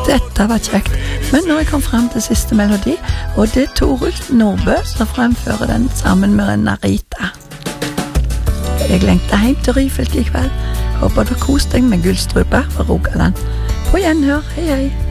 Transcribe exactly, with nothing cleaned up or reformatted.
Dette var kjekt, men nå er jeg kom frem til siste melodi, og det er Torulf Nordbø som fremfører den sammen med Renarita. Jeg lengter hjem til Ryfylke i kveld. Håper du koser deg med gullstruper fra Rogaland. På gjenhør, hei hei.